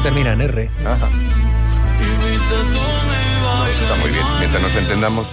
termina en R. Ajá. Está muy bien, mientras nos entendamos.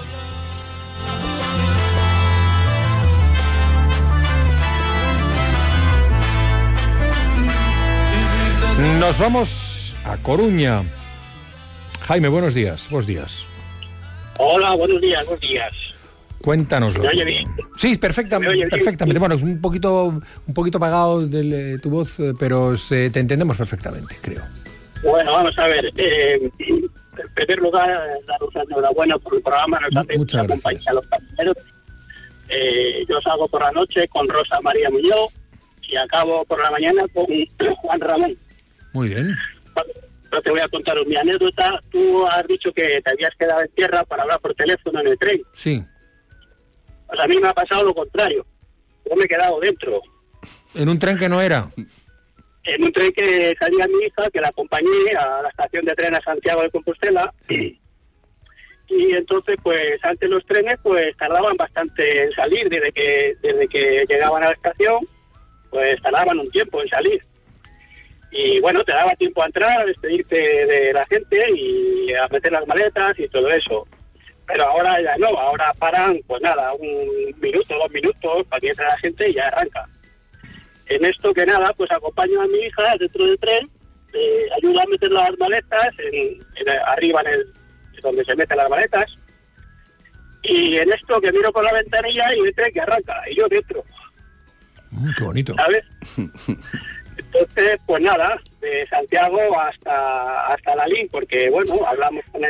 Nos vamos a Coruña. Jaime, buenos días. Buenos días. Hola, buenos días. Cuéntanoslo. ¿Me oye bien? Sí, perfectamente. Bueno, es un poquito apagado tu voz, pero te entendemos perfectamente, creo. Bueno, vamos a ver. En primer lugar, daros enhorabuena por el programa. Nos hace mucha compañía a los compañeros. Yo salgo por la noche con Rosa María Muñoz y acabo por la mañana con Juan Ramón. Muy bien. No te voy a contar mi anécdota. Tú has dicho que te habías quedado en tierra para hablar por teléfono en el tren. Sí. Pues a mí me ha pasado lo contrario. Yo me he quedado dentro. ¿En un tren que no era? En un tren que salía mi hija, que la acompañé a la estación de tren a Santiago de Compostela. Y entonces, pues, antes los trenes, pues, tardaban bastante en salir. Desde que llegaban a la estación, pues, tardaban un tiempo en salir. Y bueno, te daba tiempo a entrar, a despedirte de la gente y a meter las maletas y todo eso. Pero ahora ya no, ahora paran, pues nada, 1 minuto, 2 minutos para que entre la gente y ya arranca. En esto que nada, pues acompaño a mi hija dentro del tren, ayudo a meter las maletas arriba donde se meten las maletas. Y en esto que miro por la ventanilla y el tren que arranca, y yo dentro. Qué bonito. ¿Sabes? Entonces, pues nada, de Santiago hasta Lalín, porque bueno, hablamos con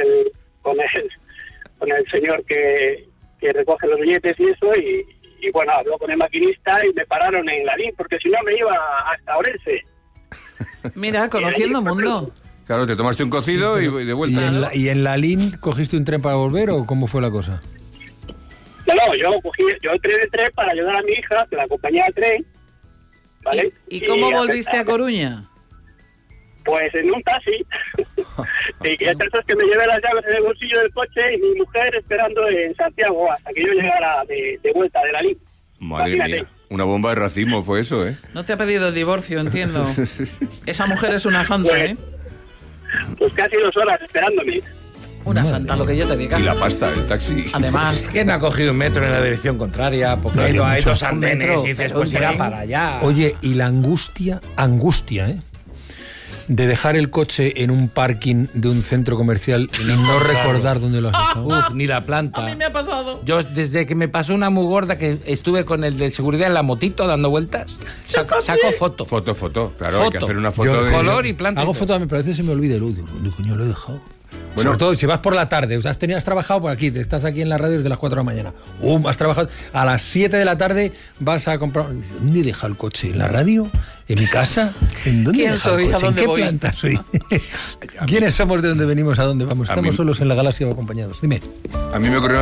el señor que recoge los billetes y eso, y bueno, habló con el maquinista y me pararon en Lalín, porque si no me iba hasta Orense. Mira, conociendo mundo. Claro, te tomaste un cocido y de vuelta. ¿Y en Lalín cogiste un tren para volver o cómo fue la cosa? No, yo entré de tren para ayudar a mi hija, que la acompañé al tren, ¿vale? ¿Y cómo volviste a Coruña? Pues en un taxi. Y entonces que me llevé las llaves en el bolsillo del coche y mi mujer esperando en Santiago hasta que yo llegara de vuelta de Lalín. Madre mía, una bomba de racismo fue eso, ¿eh? No te ha pedido el divorcio, entiendo. Esa mujer es una santa, pues, ¿eh? Pues casi 2 horas esperándome. Una santa, lo que yo te diga. Y la pasta, el taxi. Además, ¿Quién ha cogido un metro en la dirección contraria? Porque no hay 2 andenes y dices, pues irá para allá. Oye, y la angustia, de dejar el coche en un parking de un centro comercial y no recordar dónde lo has dejado. Uf, ni la planta. a mí me ha pasado. Yo, desde que me pasó una muy gorda, que estuve con el de seguridad en la motito dando vueltas, saco foto. Foto. Claro, hay que hacer una foto Yo de color y planta. Hago foto, pero a veces se me olvida ¿dónde coño lo he dejado? Bueno, sobre todo si vas por la tarde, has trabajado por aquí, estás aquí en la radio desde las 4 de la mañana. Has trabajado a las 7 de la tarde, vas a comprar. ¿Dónde he dejado el coche? ¿En la radio? ¿En mi casa? ¿En dónde he dejado el coche? ¿En qué planta soy? ¿Quiénes somos, de dónde venimos, a dónde vamos? Estamos solos en la galaxia o acompañados. Dime. A mí me ocurrió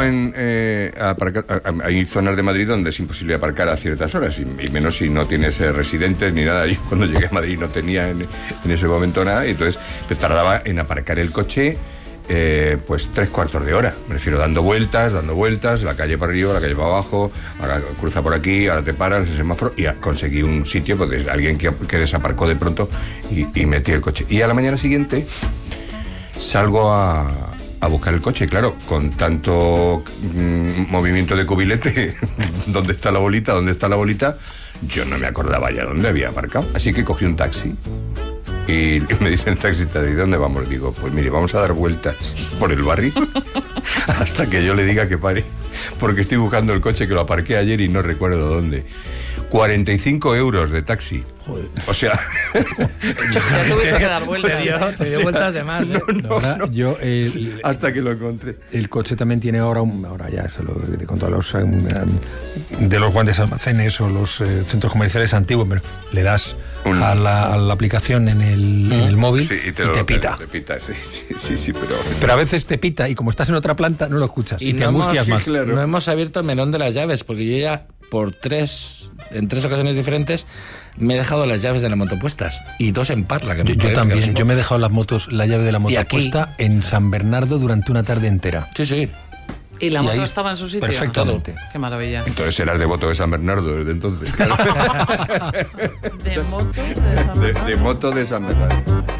hay zonas de Madrid donde es imposible aparcar a ciertas horas, y menos si no tienes residentes ni nada. Yo cuando llegué a Madrid no tenía en ese momento nada, y entonces me tardaba en aparcar el coche pues 3/4 de hora. Me refiero dando vueltas, la calle para arriba, la calle para abajo, ahora cruza por aquí, ahora te paras, el semáforo, y conseguí un sitio, porque alguien que desaparcó de pronto y metí el coche. Y a la mañana siguiente salgo a buscar el coche, claro, con tanto movimiento de cubilete, ¿dónde está la bolita? Yo no me acordaba ya dónde había aparcado, así que cogí un taxi. Y me dice el taxista, ¿de dónde vamos? Digo, pues mire, vamos a dar vueltas por el barrio hasta que yo le diga que pare, porque estoy buscando el coche que lo aparqué ayer y no recuerdo dónde. 45 euros de taxi. Joder. O sea... Ya tuviste que dar vueltas. Te dio vueltas de más, ¿eh? No. Yo, hasta que lo encontré. El coche también tiene ahora ya se lo que te conto, de los grandes almacenes o los centros comerciales antiguos, pero le das a la aplicación en el móvil, sí, y te pita. Te pita, sí, pero a veces te pita y como estás en otra planta no lo escuchas y te angustias más. Claro. No hemos abierto el melón de las llaves, porque yo ya en 3 ocasiones diferentes me he dejado las llaves de la moto puestas y 2 en Parla. Yo también, yo me he dejado la llave de la moto puesta en San Bernardo durante una tarde entera. Sí. ¿Y la moto estaba en su sitio? Perfectamente. Qué maravilla. Entonces eras devoto de San Bernardo desde entonces. De moto de San Bernardo. De moto de San Bernardo.